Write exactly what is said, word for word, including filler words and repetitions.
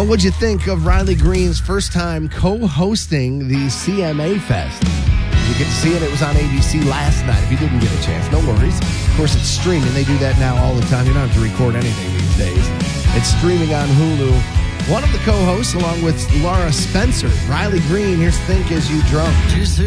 Well, what'd you think of Riley Green's first time co-hosting the C M A Fest? Did you get to see it? It was on A B C last night. If you didn't get a chance, no worries. Of course, it's streaming. They do that now all the time. You don't have to record anything these days. It's streaming on Hulu. One of the co-hosts, along with Laura Spencer, Riley Green, here's Think As You Drunk.